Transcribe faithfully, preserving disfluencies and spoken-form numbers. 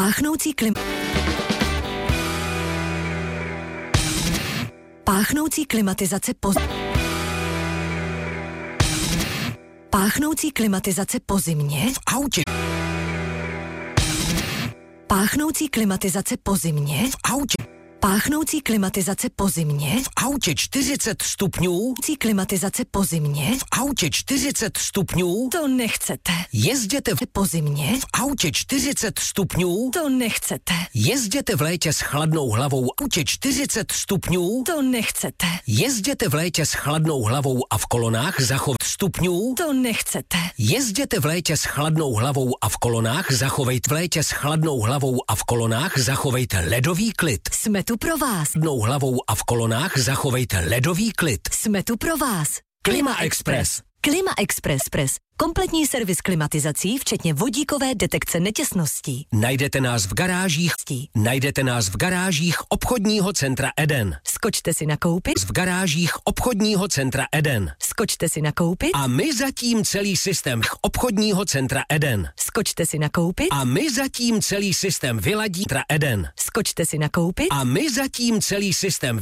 Páchnoucí klim... Páchnoucí klimatizace po... Páchnoucí klimatizace po zimě v autě. Páchnoucí klimatizace po zimě v autě. Páchnoucí klimatizace po zimě v autě čtyřicet stupňů. Klimatizace po zimě v autě čtyřicet stupňů. To nechcete. Jezděte v po zimě v autě čtyřicet stupňů. To nechcete. Jezděte v létě s chladnou hlavou. V autě čtyřicet stupňů. To nechcete. Jezděte v létě s chladnou hlavou a v kolonách zachovat stupňů. To nechcete. Jezděte v létě s chladnou hlavou a v kolonách zachovejte v létě s chladnou hlavou a v kolonách zachovejte ledový klid. Jsme tu pro vás. Chladnou hlavou a v kolonách zachovejte ledový klid. Jsme tu pro vás. Klima Express. Klima Express Press. Kompletní servis klimatizací, včetně vodíkové detekce netěsností. Najdete nás v garážích. Najdete nás v garážích obchodního centra Eden. Skočte si nakoupit. V garážích obchodního centra Eden. Skočte si nakoupit. A my zatím celý systém obchodního centra Eden. Skočte si nakoupit. A my zatím celý systém vyladí centra Eden. Skočte si nakoupit. A my zatím celý systém